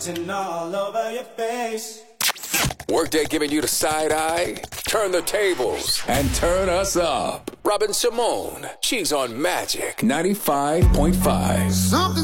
Written all over your face. Workday giving you the side eye? Turn the tables and turn us up. Robin Simone, she's on Magic 95.5. Something